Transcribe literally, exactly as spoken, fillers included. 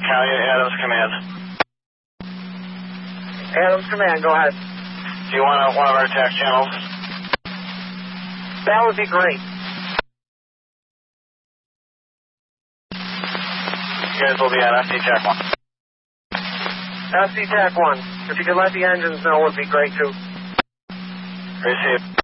County, Adams Command. Adams Command, go ahead. Do you want one of our tax channels? That would be great. You guys will be on F D Tac one. F D Tac one. If you could let the engines know, would be great too. Receive.